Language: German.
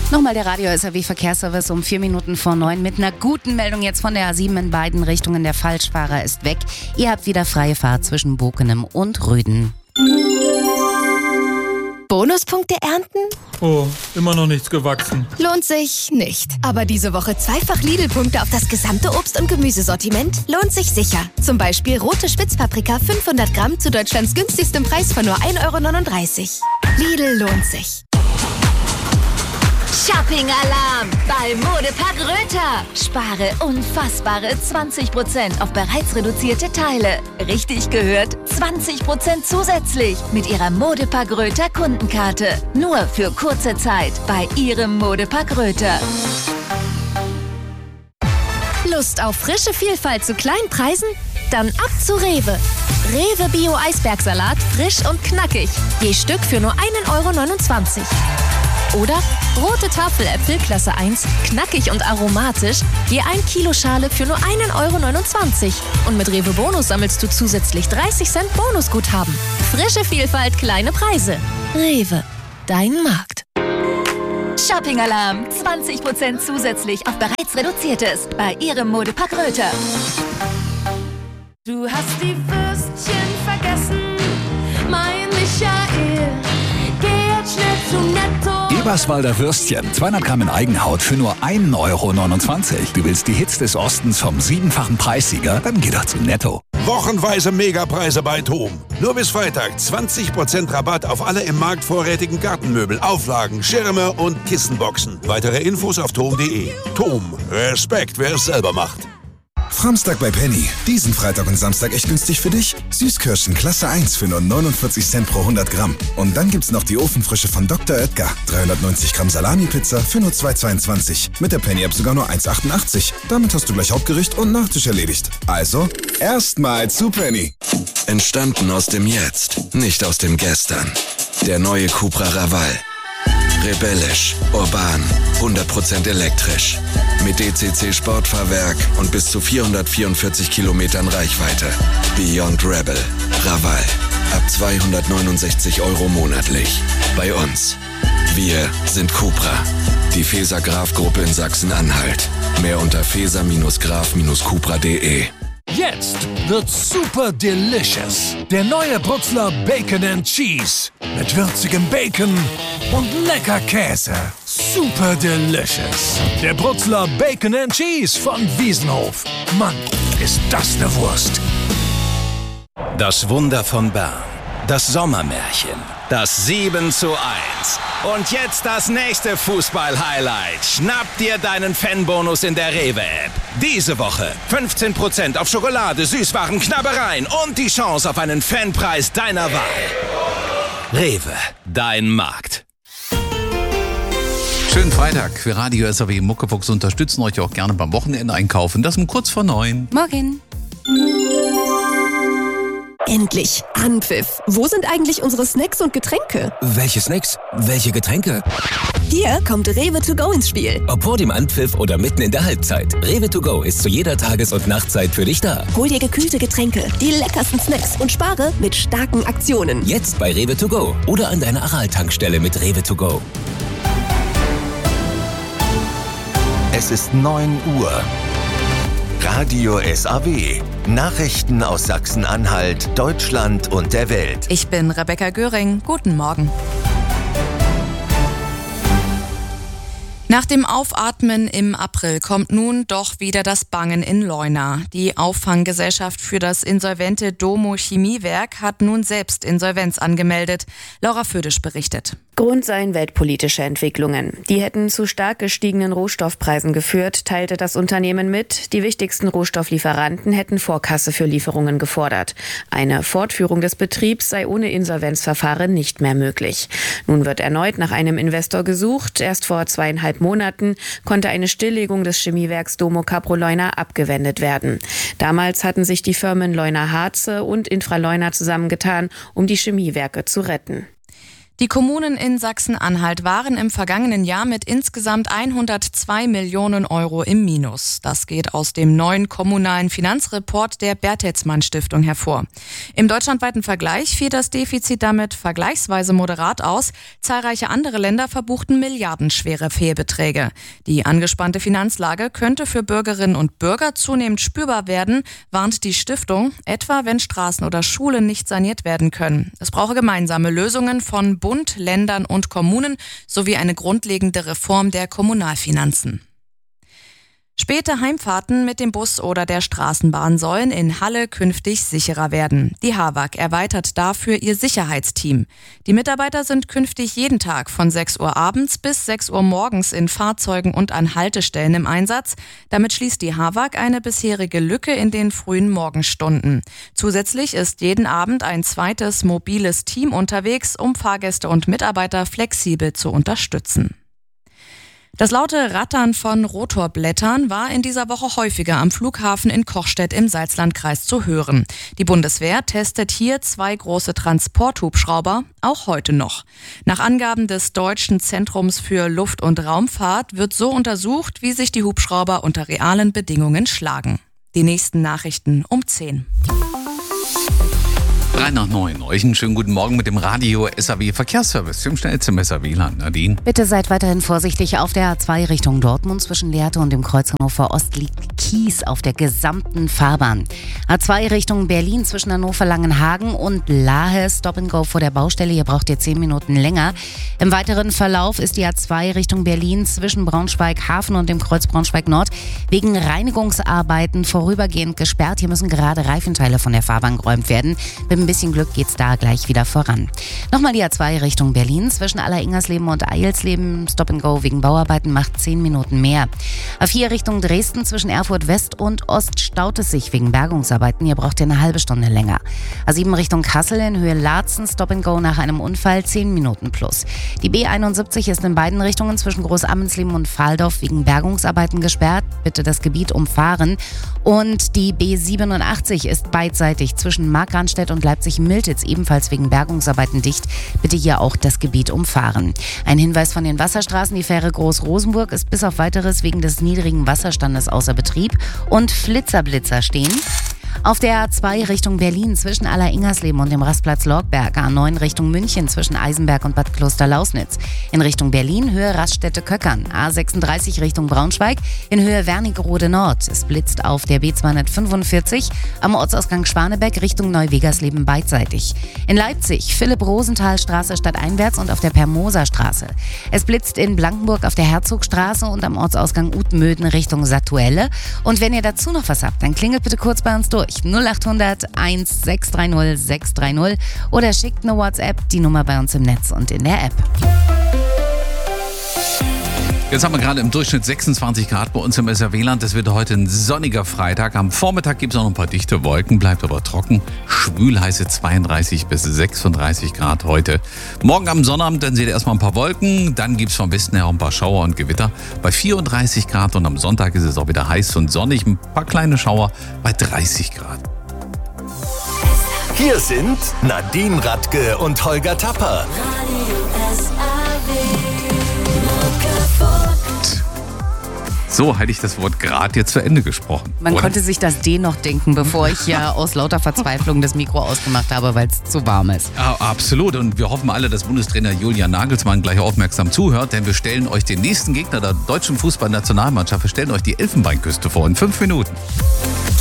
Nochmal der Radio-SAW-Verkehrsservice um 4 Minuten vor 9 mit einer guten Meldung jetzt von der A7 in beiden Richtungen. Der Falschfahrer ist weg. Ihr habt wieder freie Fahrt zwischen Bokenem und Rüden. Bonuspunkte ernten? Oh, immer noch nichts gewachsen. Lohnt sich nicht. Aber diese Woche zweifach Lidl-Punkte auf das gesamte Obst- und Gemüsesortiment lohnt sich sicher. Zum Beispiel rote Spitzpaprika 500 Gramm zu Deutschlands günstigstem Preis von nur 1,39 €. Lidl lohnt sich. Shopping-Alarm bei Modepark Röther. Spare unfassbare 20% auf bereits reduzierte Teile. Richtig gehört, 20% zusätzlich mit Ihrer Modepark Röther Kundenkarte. Nur für kurze Zeit bei Ihrem Modepark Röther. Lust auf frische Vielfalt zu kleinen Preisen? Dann ab zu Rewe. Rewe Bio Eisbergsalat, frisch und knackig. Je Stück für nur 1,29 €. Oder rote Tafeläpfel Klasse 1, knackig und aromatisch, je 1 Kilo Schale für nur 1,29 €. Und mit Rewe Bonus sammelst du zusätzlich 30 Cent Bonusguthaben. Frische Vielfalt, kleine Preise. Rewe, dein Markt. Shopping-Alarm, 20% zusätzlich auf bereits reduziertes bei Ihrem Modepark Röther. Du hast die Würstchen vergessen, mein Michael. Geh jetzt schnell zu Netto. Eberswalder Würstchen, 200 Gramm in Eigenhaut für nur 1,29 €. Du willst die Hits des Ostens vom 7-fachen Preissieger? Dann geh doch zu Netto. Wochenweise Megapreise bei TOM. Nur bis Freitag 20% Rabatt auf alle im Markt vorrätigen Gartenmöbel, Auflagen, Schirme und Kissenboxen. Weitere Infos auf tom.de. TOM. Respekt, wer es selber macht. Framstag bei Penny. Diesen Freitag und Samstag echt günstig für dich. Süßkirschen Klasse 1 für nur 49 Cent pro 100 Gramm. Und dann gibt's noch die Ofenfrische von Dr. Oetker. 390 Gramm Salami-Pizza für nur 2,22. Mit der Penny-App sogar nur 1,88. Damit hast du gleich Hauptgericht und Nachtisch erledigt. Also, erstmal zu Penny. Entstanden aus dem Jetzt, nicht aus dem Gestern. Der neue Cupra Raval. Rebellisch, urban, 100% elektrisch. Mit DCC Sportfahrwerk und bis zu 444 Kilometern Reichweite. Beyond Rebel. Raval. Ab 269 € monatlich. Bei uns. Wir sind Cupra. Die Feser-Graf-Gruppe in Sachsen-Anhalt. Mehr unter feser-graf-cupra.de. Jetzt wird's super delicious. Der neue Brutzler Bacon and Cheese. Mit würzigem Bacon und lecker Käse. Super delicious. Der Brutzler Bacon and Cheese von Wiesenhof. Mann, ist das eine Wurst. Das Wunder von Bern. Das Sommermärchen. Das 7:1. Und jetzt das nächste Fußball-Highlight. Schnapp dir deinen Fanbonus in der Rewe-App. Diese Woche 15% auf Schokolade, Süßwaren, Knabbereien und die Chance auf einen Fanpreis deiner Wahl. Rewe, dein Markt. Schönen Freitag. Wir Radio SAW Muckefuchs unterstützen euch auch gerne beim Wochenende einkaufen. Das um kurz vor 9. Morgen. Endlich Anpfiff. Wo sind eigentlich unsere Snacks und Getränke? Welche Snacks? Welche Getränke? Hier kommt Rewe to go ins Spiel. Ob vor dem Anpfiff oder mitten in der Halbzeit. Rewe to go ist zu jeder Tages- und Nachtzeit für dich da. Hol dir gekühlte Getränke, die leckersten Snacks und spare mit starken Aktionen. Jetzt bei Rewe to go oder an deiner Aral-Tankstelle mit Rewe to go. Es ist 9 Uhr. Radio SAW. Nachrichten aus Sachsen-Anhalt, Deutschland und der Welt. Ich bin Rebecca Göring. Guten Morgen. Nach dem Aufatmen im April kommt nun doch wieder das Bangen in Leuna. Die Auffanggesellschaft für das insolvente Domo Chemiewerk hat nun selbst Insolvenz angemeldet. Laura Födisch berichtet. Grund seien weltpolitische Entwicklungen. Die hätten zu stark gestiegenen Rohstoffpreisen geführt, teilte das Unternehmen mit. Die wichtigsten Rohstofflieferanten hätten Vorkasse für Lieferungen gefordert. Eine Fortführung des Betriebs sei ohne Insolvenzverfahren nicht mehr möglich. Nun wird erneut nach einem Investor gesucht. Erst vor 2,5 Monaten konnte eine Stilllegung des Chemiewerks Domo Caproleuner Leuna abgewendet werden. Damals hatten sich die Firmen Leuna Harze und Infra Leuna zusammengetan, um die Chemiewerke zu retten. Die Kommunen in Sachsen-Anhalt waren im vergangenen Jahr mit insgesamt 102 Millionen Euro im Minus. Das geht aus dem neuen kommunalen Finanzreport der Bertelsmann Stiftung hervor. Im deutschlandweiten Vergleich fiel das Defizit damit vergleichsweise moderat aus. Zahlreiche andere Länder verbuchten milliardenschwere Fehlbeträge. Die angespannte Finanzlage könnte für Bürgerinnen und Bürger zunehmend spürbar werden, warnt die Stiftung, etwa wenn Straßen oder Schulen nicht saniert werden können. Es brauche gemeinsame Lösungen von Bund, Ländern und Kommunen sowie eine grundlegende Reform der Kommunalfinanzen. Späte Heimfahrten mit dem Bus oder der Straßenbahn sollen in Halle künftig sicherer werden. Die HAWAG erweitert dafür ihr Sicherheitsteam. Die Mitarbeiter sind künftig jeden Tag von 6 Uhr abends bis 6 Uhr morgens in Fahrzeugen und an Haltestellen im Einsatz. Damit schließt die HAWAG eine bisherige Lücke in den frühen Morgenstunden. Zusätzlich ist jeden Abend ein zweites mobiles Team unterwegs, um Fahrgäste und Mitarbeiter flexibel zu unterstützen. Das laute Rattern von Rotorblättern war in dieser Woche häufiger am Flughafen in Kochstedt im Salzlandkreis zu hören. Die Bundeswehr testet hier 2 große Transporthubschrauber, auch heute noch. Nach Angaben des Deutschen Zentrums für Luft- und Raumfahrt wird so untersucht, wie sich die Hubschrauber unter realen Bedingungen schlagen. Die nächsten Nachrichten um 10. 3 nach 9. Euch einen schönen guten Morgen mit dem Radio SAW Verkehrsservice. Im schnellsten SAW-Land. Nadine. Bitte seid weiterhin vorsichtig. Auf der A2 Richtung Dortmund zwischen Lehrte und dem Kreuz Hannover Ost liegt Kies auf der gesamten Fahrbahn. A2 Richtung Berlin zwischen Hannover-Langenhagen und Lahe. Stop and Go vor der Baustelle. Hier braucht ihr 10 Minuten länger. Im weiteren Verlauf ist die A2 Richtung Berlin zwischen Braunschweig-Hafen und dem Kreuz Braunschweig-Nord wegen Reinigungsarbeiten vorübergehend gesperrt. Hier müssen gerade Reifenteile von der Fahrbahn geräumt werden. Mit ein bisschen Glück geht's da gleich wieder voran. Nochmal die A2 Richtung Berlin zwischen Aller-Ingersleben und Eilsleben. Stop and Go wegen Bauarbeiten macht 10 Minuten mehr. A4 Richtung Dresden zwischen Erfurt West und Ost staut es sich wegen Bergungsarbeiten. Hier braucht ihr eine halbe Stunde länger. A7 Richtung Kassel in Höhe Laatzen. Stop and Go nach einem Unfall 10 Minuten plus. Die B71 ist in beiden Richtungen zwischen Großammensleben und Fahldorf wegen Bergungsarbeiten gesperrt. Bitte das Gebiet umfahren. Und die B87 ist beidseitig zwischen Markranstädt und Leipzig-Miltitz ebenfalls wegen Bergungsarbeiten dicht. Bitte hier auch das Gebiet umfahren. Ein Hinweis von den Wasserstraßen. Die Fähre Groß-Rosenburg ist bis auf Weiteres wegen des niedrigen Wasserstandes außer Betrieb. Und Flitzer-Blitzer stehen. Auf der A2 Richtung Berlin zwischen Aller-Ingersleben und dem Rastplatz Lorgberg, A9 Richtung München zwischen Eisenberg und Bad Kloster-Lausnitz. In Richtung Berlin Höhe Raststätte-Köckern, A36 Richtung Braunschweig in Höhe Wernigerode Nord. Es blitzt auf der B245 am Ortsausgang Schwanebeck Richtung Neuwegersleben beidseitig. In Leipzig Philipp-Rosenthal-Straße stadteinwärts und auf der Permoser-Straße. Es blitzt in Blankenburg auf der Herzogstraße und am Ortsausgang Utmöden Richtung Satuelle. Und wenn ihr dazu noch was habt, dann klingelt bitte kurz bei uns durch. 0800 1630 630 oder schickt eine WhatsApp, die Nummer bei uns im Netz und in der App. Jetzt haben wir gerade im Durchschnitt 26 Grad bei uns im SAW-Land. Es wird heute ein sonniger Freitag. Am Vormittag gibt es auch noch ein paar dichte Wolken, bleibt aber trocken. Schwül heiße 32 bis 36 Grad heute. Morgen am Sonnabend, dann seht ihr erstmal ein paar Wolken. Dann gibt es vom Westen her auch ein paar Schauer und Gewitter bei 34 Grad. Und am Sonntag ist es auch wieder heiß und sonnig. Ein paar kleine Schauer bei 30 Grad. Hier sind Nadine Radke und Holger Tapper. So hätte ich das Wort gerade jetzt zu Ende gesprochen. Man konnte sich das D noch denken, bevor ich ja aus lauter Verzweiflung das Mikro ausgemacht habe, weil es zu warm ist. Ja, absolut. Und wir hoffen alle, dass Bundestrainer Julian Nagelsmann gleich aufmerksam zuhört, denn wir stellen euch den nächsten Gegner der deutschen Fußballnationalmannschaft, wir stellen euch die Elfenbeinküste vor in 5 Minuten.